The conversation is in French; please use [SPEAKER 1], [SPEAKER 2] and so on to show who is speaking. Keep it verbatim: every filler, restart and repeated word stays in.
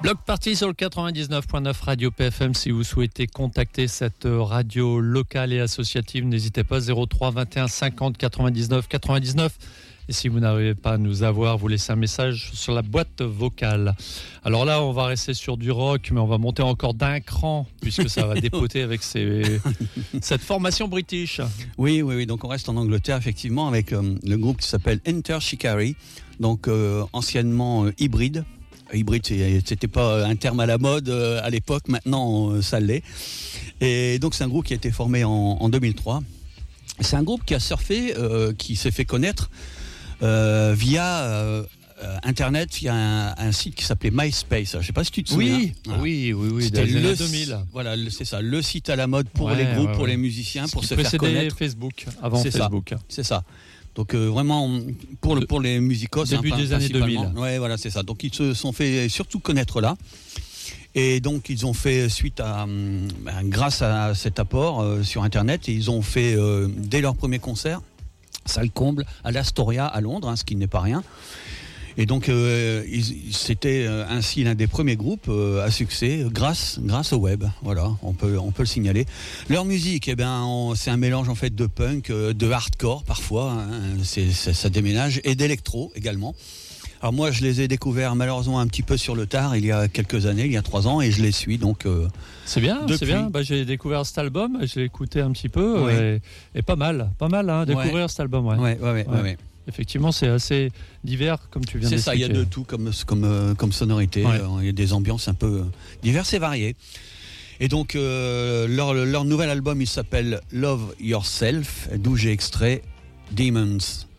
[SPEAKER 1] Bloc Party sur le quatre-vingt-dix-neuf point neuf Radio P F M. Si vous souhaitez contacter cette radio locale et associative, n'hésitez pas, zéro trois vingt et un cinquante quatre-vingt-dix-neuf quatre-vingt-dix-neuf. Et si vous n'arrivez pas à nous avoir, vous laissez un message sur la boîte vocale. Alors là, on va rester sur du rock, mais on va monter encore d'un cran, puisque ça va dépoter avec ces... cette formation british.
[SPEAKER 2] Oui, oui, oui. Donc on reste en Angleterre, effectivement, avec euh, le groupe qui s'appelle Enter Shikari, donc euh, anciennement euh, hybride. Hybride, c'était pas un terme à la mode à l'époque, maintenant ça l'est. Et donc c'est un groupe qui a été formé en, en deux mille trois. C'est un groupe qui a surfé, euh, qui s'est fait connaître euh, via euh, Internet, via un, un site qui s'appelait MySpace. Je sais pas si tu te souviens.
[SPEAKER 1] Oui, voilà. oui, oui, oui.
[SPEAKER 2] C'était le
[SPEAKER 1] deux mille.
[SPEAKER 2] Voilà, c'est ça, le site à la mode pour
[SPEAKER 1] ouais,
[SPEAKER 2] les groupes,
[SPEAKER 1] ouais,
[SPEAKER 2] pour
[SPEAKER 1] ouais.
[SPEAKER 2] les musiciens, pour se
[SPEAKER 1] faire
[SPEAKER 2] faire connaître.
[SPEAKER 1] Facebook, avant
[SPEAKER 2] c'est
[SPEAKER 1] Facebook.
[SPEAKER 2] Ça, c'est ça. Donc euh, vraiment pour le pour les musicos,
[SPEAKER 1] début
[SPEAKER 2] hein,
[SPEAKER 1] des années deux mille.
[SPEAKER 2] Ouais, voilà, c'est ça. Donc ils se sont fait surtout connaître là. Et donc ils ont fait suite à ben, grâce à cet apport euh, sur Internet, et ils ont fait euh, dès leur premier concert, salle comble à l'Astoria à Londres, hein, ce qui n'est pas rien. Et donc euh, ils, c'était ainsi l'un des premiers groupes euh, à succès grâce grâce au web. Voilà, on peut on peut le signaler. Leur musique, eh ben on, c'est un mélange en fait de punk, euh, de hardcore parfois, hein, c'est, c'est, ça déménage, et d'électro également. Alors moi je les ai découverts malheureusement un petit peu sur le tard, il y a quelques années, il y a trois ans, et je les suis donc. Euh,
[SPEAKER 1] c'est bien,
[SPEAKER 2] depuis.
[SPEAKER 1] c'est bien. Bah, j'ai découvert cet album, je l'ai écouté un petit peu, ouais. et, et pas mal, pas mal, hein, découvrir ouais. cet album. Ouais,
[SPEAKER 2] ouais, ouais, ouais. ouais. ouais.
[SPEAKER 1] Effectivement, c'est assez divers, comme tu viens de dire.
[SPEAKER 2] C'est ça, il y a de tout comme, comme, comme sonorité. Ouais. Il y a des ambiances un peu diverses et variées. Et donc, euh, leur, leur nouvel album, il s'appelle Love Yourself, d'où j'ai extrait Demons.